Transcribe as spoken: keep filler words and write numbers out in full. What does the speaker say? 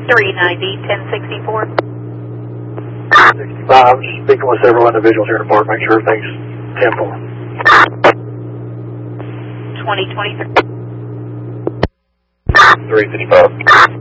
three ninety, ten sixty-four. sixty-five, just speaking with several individuals here in the park, make sure everything's ten four. twenty twenty-three. three fifty-five.